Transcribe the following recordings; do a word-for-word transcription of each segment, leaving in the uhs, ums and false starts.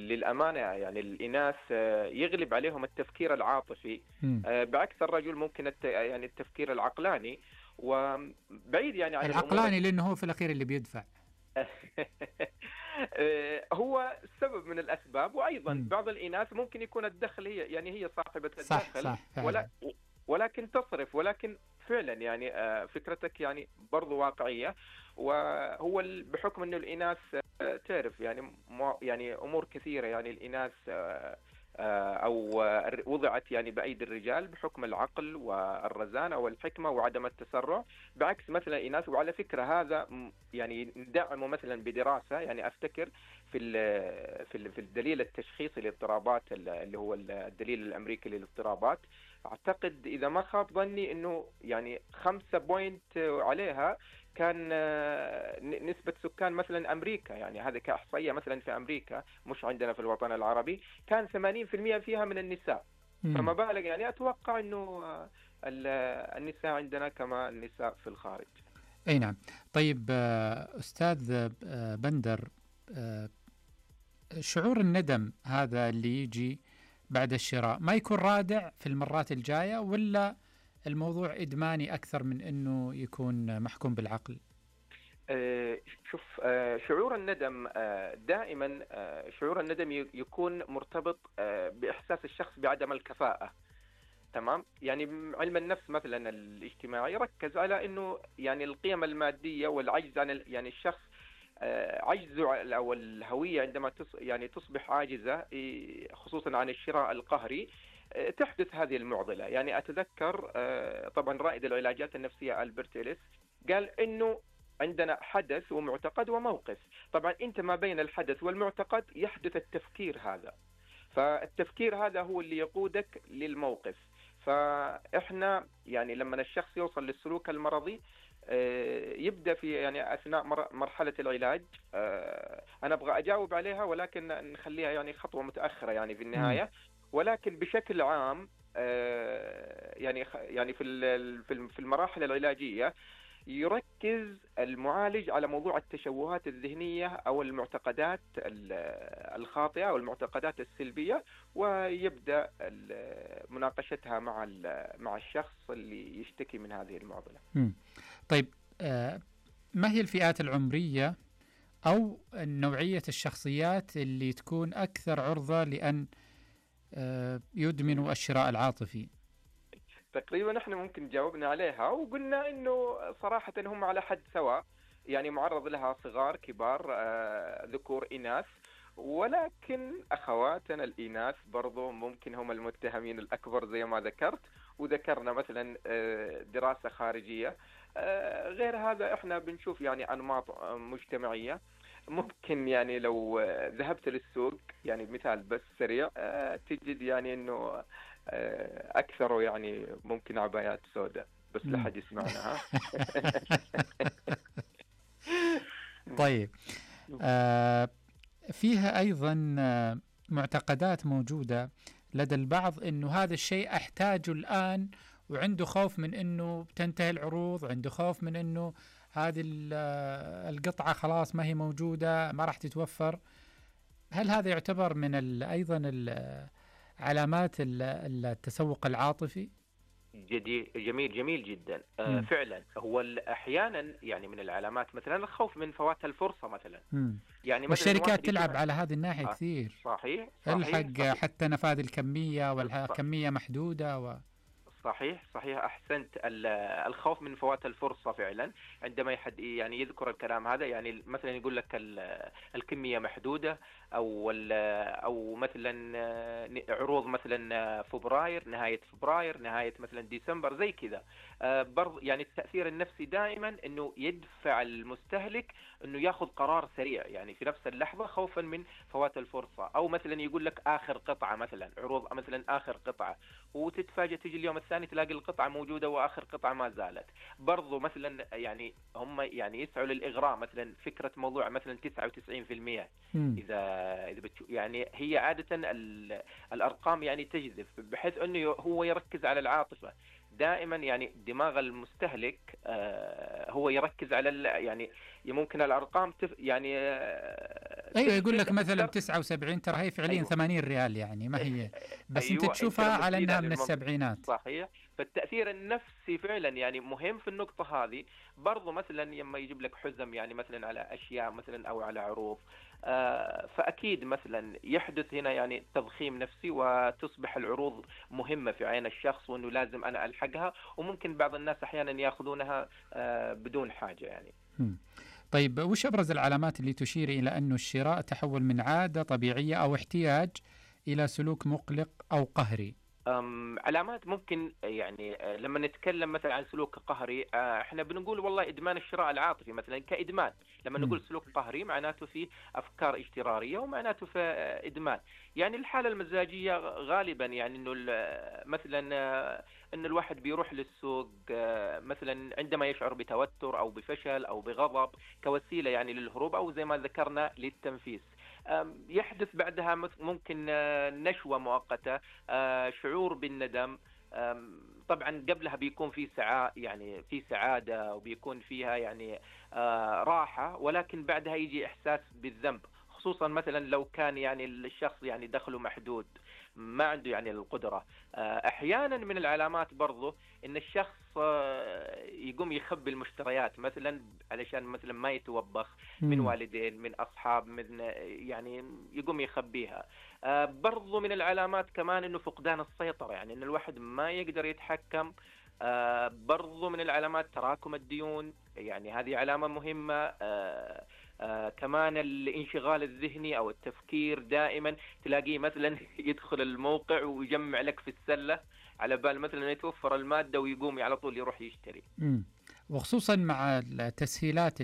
للأمانة يعني الإناث يغلب عليهم التفكير العاطفي، مم. بعكس الرجل ممكن الت... يعني التفكير العقلاني، وبعيد يعني عن الأمور. العقلاني لأنه هو في الأخير اللي بيدفع. هو السبب من الأسباب، وأيضا مم. بعض الإناث ممكن يكون الدخل هي يعني هي صاحبة صح الدخل، صح ولا فعلا. ولكن تصرف، ولكن فعلا يعني آه، فكرتك يعني برضو واقعية. وهو ال- بحكم أنه الإناث آه، تعرف يعني مو- يعني أمور كثيرة، يعني الإناث آه، آه، أو آه، الر- وضعت يعني بأيدي الرجال بحكم العقل والرزانة والحكمة وعدم التسرع، بعكس مثلا الإناث. وعلى فكرة هذا م- يعني ندعمه مثلا بدراسة، يعني أفتكر في ال- في ال- في الدليل التشخيصي للاضطرابات، ال- اللي هو الدليل الأمريكي للاضطرابات. أعتقد إذا ما خاب ظني أنه يعني خمسة بوينت عليها كان آه، ن- نسبة سكان مثلا أمريكا، يعني هذا كإحصائية مثلا في أمريكا مش عندنا في الوطن العربي، كان ثمانين في المئة فيها من النساء. مم. فما بالك يعني أتوقع أنه آه، ال- النساء عندنا كما النساء في الخارج. أي نعم. طيب آه، أستاذ آه، بندر، آه، شعور الندم هذا اللي يجي بعد الشراء ما يكون رادع في المرات الجاية، ولا الموضوع إدماني أكثر من أنه يكون محكوم بالعقل؟ آه، شوف، آه، شعور الندم آه، دائما آه، شعور الندم ي- يكون مرتبط آه، بإحساس الشخص بعدم الكفاءة. تمام، يعني علم النفس مثلا الاجتماعي يركز على انه يعني القيم الماديه والعجز عن ال- يعني الشخص آه، عجزه على- او الهويه عندما تص يعني تصبح عاجزه، إيه، خصوصا عن الشراء القهري، آه، تحدث هذه المعضله. يعني اتذكر آه، طبعا رائد العلاجات النفسيه ألبرت إليس قال انه عندنا حدث ومعتقد وموقف. طبعا انت ما بين الحدث والمعتقد يحدث التفكير هذا، فالتفكير هذا هو اللي يقودك للموقف. فإحنا يعني لما الشخص يوصل للسلوك المرضي آه، يبدأ في يعني أثناء مر- مرحلة العلاج. آه، أنا أبغى أجاوب عليها ولكن نخليها يعني خطوة متأخرة يعني في مم. النهاية. ولكن بشكل عام آه، يعني خ- يعني في ال- في الم- في المراحل العلاجية يركز المعالج على موضوع التشوهات الذهنية أو المعتقدات ال- الخاطئة أو المعتقدات السلبية، ويبدأ ال- مناقشتها مع ال- مع الشخص اللي يشتكي من هذه المعضلة. مم. طيب آه، ما هي الفئات العمرية أو نوعية الشخصيات اللي تكون أكثر عرضة لأن آه، يدمنوا الشراء العاطفي؟ تقريبا احنا ممكن جاوبنا عليها وقلنا انه صراحة هم على حد سواء، يعني معرض لها صغار كبار آه، ذكور إناث. ولكن أخواتنا الإناث برضو ممكن هم المتهمين الأكبر زي ما ذكرت، وذكرنا مثلا آه، دراسة خارجية. آه، غير هذا احنا بنشوف يعني أنماط آه، مجتمعية. ممكن يعني لو آه، ذهبت للسوق، يعني مثال بس سريع، آه، تجد يعني انه آه، أكثر يعني ممكن عبايات سوداء، بس لا مم. حد يسمعنا ها. طيب آه، فيها أيضا آه، معتقدات موجودة لدى البعض أنه هذا الشيء أحتاجه الآن، وعنده خوف من أنه تنتهي العروض، وعنده خوف من أنه هذه ال- آه، القطعة خلاص ما هي موجودة، ما راح تتوفر. هل هذا يعتبر من ال أيضا ال- علامات ال- التسوق العاطفي؟ جدي جميل جميل جدا. آه، مم. فعلا هو ال- أحيانا يعني من العلامات مثلا الخوف من فوات الفرصة مثلا. مم. يعني مثلا والشركات واحد يكون تلعب على هذه الناحية آه، كثير، صحيح صحيح الحق صحيح. حتى نفاذ الكمية، والكمية محدودة و... صحيح صحيح أحسنت. ال- الخوف من فوات الفرصة فعلا عندما يحد يعني يذكر الكلام هذا، يعني مثلا يقول لك ال- الكمية محدودة، أو ال- أو مثلا آه، عروض مثلا فبراير، نهاية فبراير، نهاية مثلا ديسمبر زي كذا. آه، برضه يعني التأثير النفسي دائما أنه يدفع المستهلك أنه يأخذ قرار سريع يعني في نفس اللحظة، خوفا من فوات الفرصة. أو مثلا يقول لك آخر قطعة، مثلا عروض مثلا آخر قطعة، وتتفاجئ تجي اليوم الثاني تلاقي القطعة موجودة وآخر قطعة ما زالت. برضو مثلا يعني هم يعني يسعوا للإغراء، مثلا فكرة موضوع مثلا تسعة وتسعين بالمئة. مم. إذا إذا بتشوف يعني هي عادة ال- الأرقام يعني تجذب، بحيث أنه هو يركز على العاطفة دائما. يعني دماغ المستهلك آه، هو يركز على ال- يعني ممكن الأرقام تف يعني آه، ايوه يقول لك مثلا تسعة وسبعين، ترى هي فعليا أيوة. ثمانين ريال يعني ما هي، بس أيوة. انت تشوفها انت على انها من السبعينات. صحيح. فالتأثير النفسي فعلا يعني مهم في النقطة هذه. برضو مثلا لما يجيب لك حزم يعني مثلا على أشياء مثلا أو على عروض، آه فأكيد مثلا يحدث هنا يعني تضخيم نفسي، وتصبح العروض مهمة في عين الشخص، وأنه لازم أنا ألحقها، وممكن بعض الناس أحيانا يأخذونها آه بدون حاجة يعني. م. طيب وش أبرز العلامات اللي تشير إلى أنه الشراء تحول من عادة طبيعية أو احتياج إلى سلوك مقلق أو قهري؟ علامات ممكن يعني لما نتكلم مثلا عن سلوك قهري، احنا بنقول والله ادمان الشراء العاطفي مثلا كادمان. لما نقول سلوك قهري معناته فيه افكار اجتراريه، ومعناته في ادمان. يعني الحاله المزاجيه غالبا يعني انه مثلا ان الواحد بيروح للسوق مثلا عندما يشعر بتوتر او بفشل او بغضب كوسيله يعني للهروب، او زي ما ذكرنا للتنفيس. يحدث بعدها ممكن نشوة مؤقتة، شعور بالندم. طبعا قبلها بيكون في سعادة يعني في سعادة وبيكون فيها يعني راحة، ولكن بعدها يجي إحساس بالذنب، خصوصا مثلا لو كان يعني الشخص يعني دخله محدود، ما عنده يعني القدرة. أحيانا من العلامات برضو إن الشخص يقوم يخبي المشتريات مثلا علشان مثلا ما يتوبخ من والدين من أصحاب، من يعني يقوم يخبيها. برضو من العلامات كمان إنه فقدان السيطرة، يعني إن الواحد ما يقدر يتحكم. برضو من العلامات تراكم الديون، يعني هذه علامة مهمة. آه كمان الانشغال الذهني أو التفكير، دائما تلاقيه مثلا يدخل الموقع ويجمع لك في السلة على بال مثلا يتوفر المادة ويقوم على طول يروح يشتري. مم. وخصوصا مع تسهيلات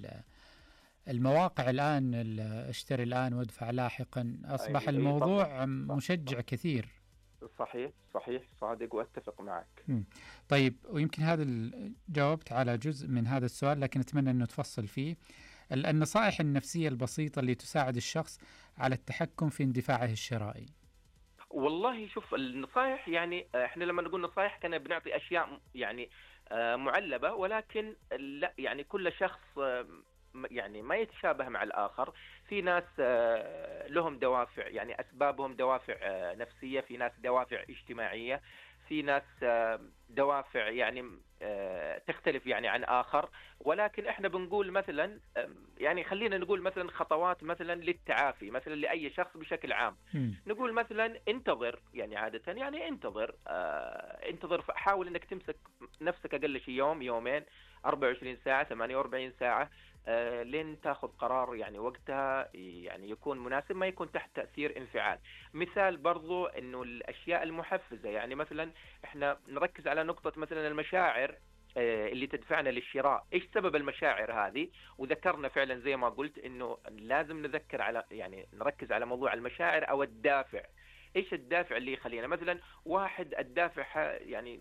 المواقع الآن، اشتري الآن وادفع لاحقا، أصبح أي الموضوع أي مشجع كثير. صحيح صحيح صادق وأتفق معك. مم. طيب ويمكن هذا جاوبت على جزء من هذا السؤال، لكن أتمنى أنه تفصل فيه النصائح النفسية البسيطة اللي تساعد الشخص على التحكم في اندفاعه الشرائي. والله شوف النصائح يعني احنا لما نقول نصائح كنا بنعطي أشياء يعني معلبة، ولكن لا يعني كل شخص يعني ما يتشابه مع الآخر. في ناس لهم دوافع يعني أسبابهم دوافع نفسية، في ناس دوافع اجتماعية، في ناس دوافع يعني تختلف يعني عن آخر. ولكن احنا بنقول مثلا يعني خلينا نقول مثلا خطوات مثلا للتعافي مثلا لأي شخص بشكل عام. م. نقول مثلا انتظر، يعني عادة يعني انتظر آه انتظر، حاول انك تمسك نفسك اقل شيء يوم يومين أربعة وعشرين ساعة ثمانية وأربعين ساعة آه لين تاخذ قرار يعني وقتها يعني يكون مناسب، ما يكون تحت تأثير انفعال. مثال برضو انه الاشياء المحفزة، يعني مثلا احنا نركز على نقطة مثلا المشاعر اللي تدفعنا للشراء. ايش سبب المشاعر هذه؟ وذكرنا فعلا زي ما قلت انه لازم نذكر على يعني نركز على موضوع المشاعر او الدافع. ايش الدافع اللي يخلينا مثلا واحد الدافع يعني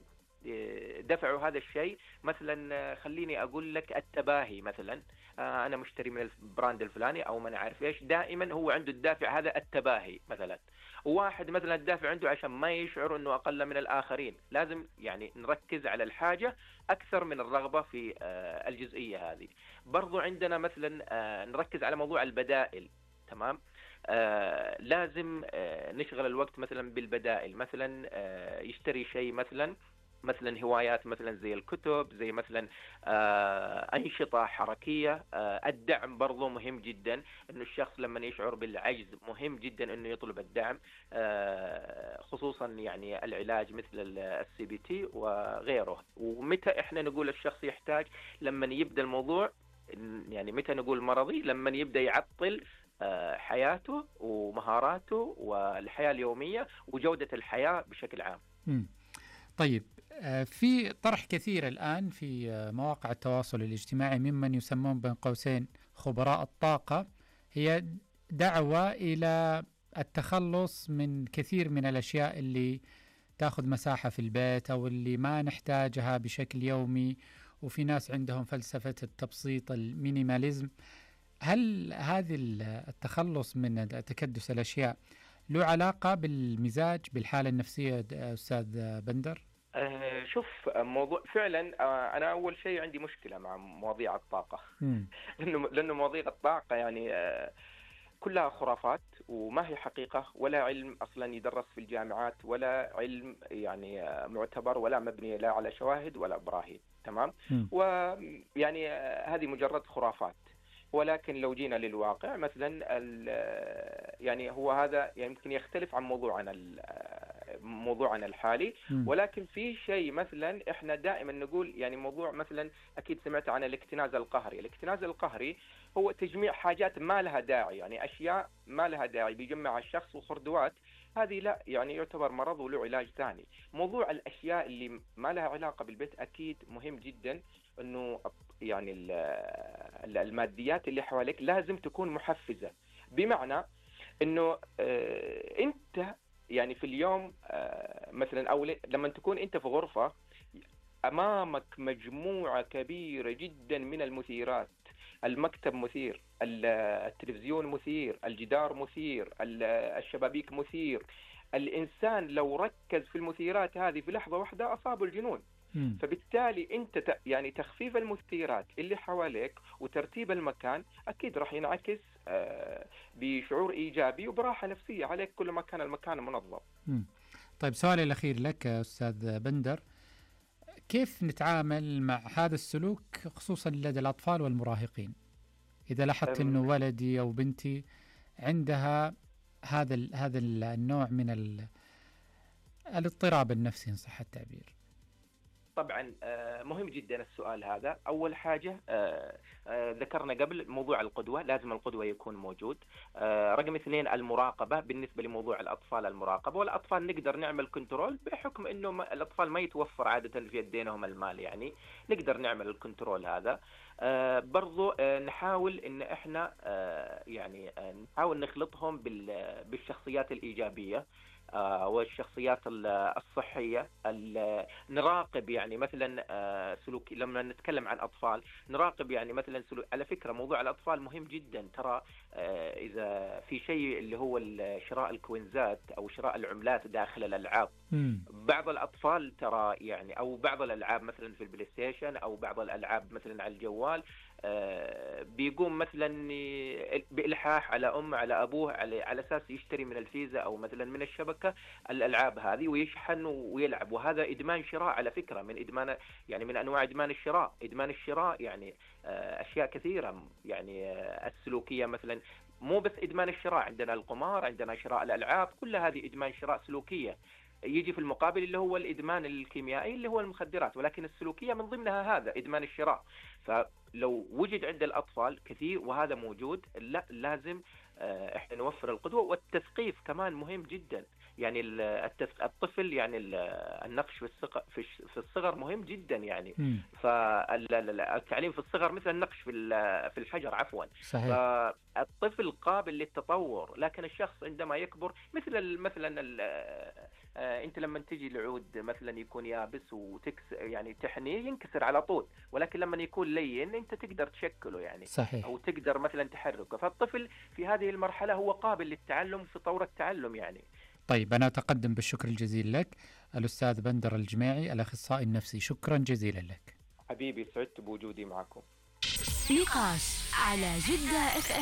دفعوا هذا الشيء مثلا، خليني اقول لك التباهي مثلا، انا مشتري من البراند الفلاني او ما نعرف ايش، دائما هو عنده الدافع هذا التباهي مثلا. وواحد مثلا الدافع عنده عشان ما يشعر انه اقل من الاخرين. لازم يعني نركز على الحاجة اكثر من الرغبة في الجزئية هذه. برضو عندنا مثلا نركز على موضوع البدائل. تمام. آه لازم آه نشغل الوقت مثلا بالبدائل، مثلا آه يشتري شيء مثلا مثلا هوايات مثلا زي الكتب، زي مثلا آه أنشطة حركية. آه الدعم برضو مهم جدا، إنه الشخص لما يشعر بالعجز مهم جدا إنه يطلب الدعم، آه خصوصا يعني العلاج مثل السي بي تي وغيره. ومتى إحنا نقول الشخص يحتاج؟ لما يبدأ الموضوع يعني متى نقول مرضي؟ لما يبدأ يعطل حياته ومهاراته والحياة اليومية وجودة الحياة بشكل عام. م. طيب في طرح كثير الآن في مواقع التواصل الاجتماعي ممن يسمون بين قوسين خبراء الطاقة، هي دعوة إلى التخلص من كثير من الأشياء اللي تأخذ مساحة في البيت أو اللي ما نحتاجها بشكل يومي، وفي ناس عندهم فلسفة التبسيط المينيماليزم. هل هذه التخلص من تكدس الأشياء له علاقة بالمزاج بالحالة النفسية أستاذ بندر؟ أه شوف موضوع فعلا أه أنا أول شيء عندي مشكلة مع مواضيع الطاقة. لأنه لأنه مواضيع الطاقة يعني أه كلها خرافات وما هي حقيقة ولا علم أصلا يدرس في الجامعات ولا علم يعني معتبر ولا مبني لا على شواهد ولا براهين. تمام. م. ويعني هذه مجرد خرافات. ولكن لو جينا للواقع مثلا يعني هو هذا يمكن يختلف عن موضوعنا موضوعنا الحالي، ولكن في شيء مثلا احنا دائما نقول يعني موضوع مثلا اكيد سمعت عن الاكتناز القهري. الاكتناز القهري هو تجميع حاجات ما لها داعي، يعني اشياء ما لها داعي بيجمع الشخص وخردوات. هذه لا يعني يعتبر مرض وله علاج ثاني. موضوع الاشياء اللي ما لها علاقه بالبيت اكيد مهم جدا انه يعني الماديات اللي حواليك لازم تكون محفزه، بمعنى انه آه انت يعني في اليوم آه مثلا او لما تكون انت في غرفه امامك مجموعه كبيره جدا من المثيرات، المكتب مثير، التلفزيون مثير، الجدار مثير، الشبابيك مثير، الانسان لو ركز في المثيرات هذه في لحظه واحده اصابه الجنون. م. فبالتالي انت يعني تخفيف المثيرات اللي حواليك وترتيب المكان اكيد راح ينعكس بشعور ايجابي وبراحه نفسيه عليك كل ما كان المكان منظم. م. طيب سؤالي الاخير لك استاذ بندر، كيف نتعامل مع هذا السلوك خصوصا لدى الاطفال والمراهقين؟ اذا لاحظت انه ولدي او بنتي عندها هذا هذا النوع من الاضطراب النفسي ان صح التعبير. طبعا مهم جدا السؤال هذا. أول حاجة ذكرنا قبل موضوع القدوة، لازم القدوة يكون موجود. رقم اثنين المراقبة. بالنسبة لموضوع الأطفال المراقبة، والأطفال نقدر نعمل كنترول بحكم أنه الأطفال ما يتوفر عادة في يدينهم المال، يعني نقدر نعمل الكنترول هذا. برضو نحاول أن إحنا يعني نحاول نخلطهم بالشخصيات الإيجابية والشخصيات الصحية. نراقب يعني مثلا سلوك، لما نتكلم عن أطفال نراقب يعني مثلا سلوك. على فكرة موضوع الأطفال مهم جدا، ترى إذا في شيء اللي هو شراء الكوينزات أو شراء العملات داخل الألعاب، م. بعض الأطفال ترى يعني أو بعض الألعاب مثلا في البلاي ستيشن أو بعض الألعاب مثلا على الجوال بيقوم مثلا بإلحاح على أمه على أبوه على على أساس يشتري من الفيزا أو مثلا من الشبكة الألعاب هذه ويشحن ويلعب. وهذا إدمان شراء على فكرة، من إدمان يعني من أنواع إدمان الشراء. إدمان الشراء يعني أشياء كثيرة يعني السلوكية، مثلا مو بس إدمان الشراء، عندنا القمار، عندنا شراء الألعاب، كل هذه إدمان شراء سلوكية. يجي في المقابل اللي هو الإدمان الكيميائي اللي هو المخدرات، ولكن السلوكية من ضمنها هذا إدمان الشراء. فلو وجد عند الأطفال كثير وهذا موجود، لا لازم احنا نوفر القدوة. والتثقيف كمان مهم جدا، يعني الطفل يعني النقش في الصغر في الصغر مهم جدا يعني. فالتعليم في الصغر مثل النقش في في الحجر عفوا. صحيح. فالطفل قابل للتطور، لكن الشخص عندما يكبر مثل مثلا انت لما تجي العود مثلا يكون يابس وتكس يعني تحنيه ينكسر على طول، ولكن لما يكون لين انت تقدر تشكله يعني. صحيح. او تقدر مثلا تحركه. فالطفل في هذه المرحلة هو قابل للتعلم في طور التعلم يعني. طيب أنا أتقدم بالشكر الجزيل لك الأستاذ بندر الجماعي الأخصائي النفسي، شكرا جزيلا لك حبيبي، سعدت بوجودي معكم. نقاش على جدة اف ام.